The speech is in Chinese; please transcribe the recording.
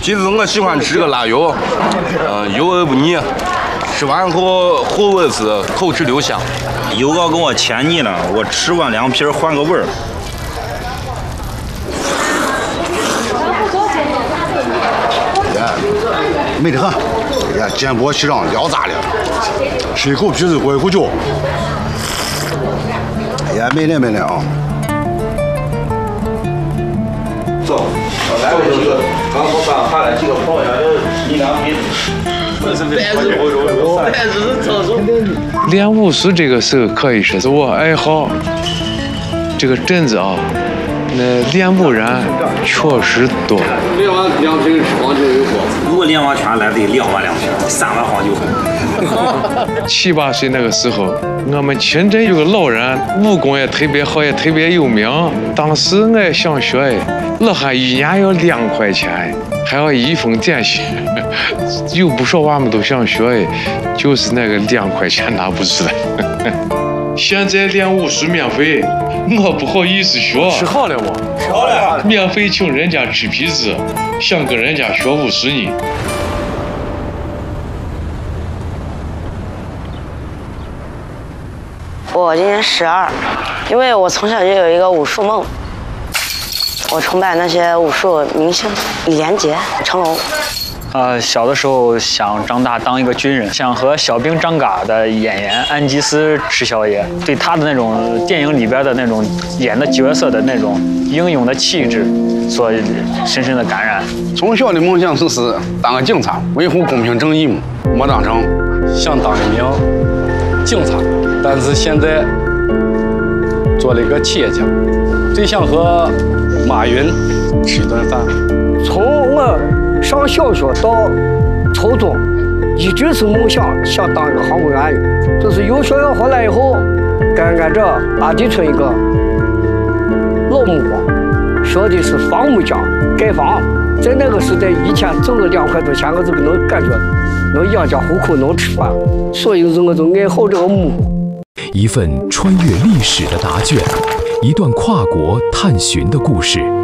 其实我喜欢吃这个腊肉，油而不腻，吃完后后味是口齿留香。 油糕跟我甜腻了，我吃完2皮换个味儿。 美得很，呀，肩膊气胀，撩炸了，吃一口皮子过一口酒。哎呀，美了啊！ 走，来了几个，刚我办下来几个朋友，一2杯。 练武术这个时候可以说是我爱好。这个镇子啊，那练武人确实多。 练完2瓶黄酒以后， 如果练完拳来得2碗2瓶，3碗黄酒。 7、8岁那个时候，我们清镇有个老人，武功也特别好，也特别有名。当时我想学，老汉1年要2块钱，还要1封点心。有不少娃们都想学，就是那个2块钱拿不出来。现在练武是免费，我不好意思学。吃好了吗？ 吃好了。 免费请人家吃皮子，想跟人家学武术呢。 我今年12，因为我从小就有一个武术梦，我崇拜那些武术明星，李连杰、成龙。 小的时候想长大当一个军人，想和小兵张嘎的演员安吉斯吃宵夜，对他的那种电影里边的那种演的角色的那种英勇的气质所深深的感染。 从小的梦想就是当个警察，维护公平正义嘛，没当成。 想当一名警察，但是现在做了一个企业家，最想和马云吃一顿饭。 从我上小学到初中，一直是梦想当一个航空员。就是由学校回来以后，跟着阿迪村一个老木工，学的是房木匠盖房。在那个时代，一天挣个2块多钱，我这个能感觉能养家糊口，能吃饭。所以我就爱好这个木工。 一份穿越历史的答卷，一段跨国探寻的故事。